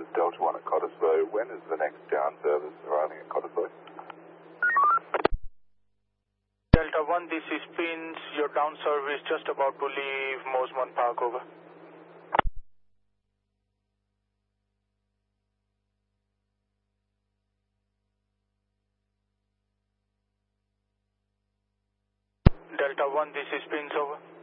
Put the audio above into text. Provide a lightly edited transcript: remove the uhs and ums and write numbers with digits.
is Delta 1 at Cottesloe. When is the next down service arriving at Cottesloe? Delta 1, this is Pins. Your down service just about to leave Mosman Park, over. Delta 1, this is Pins, over.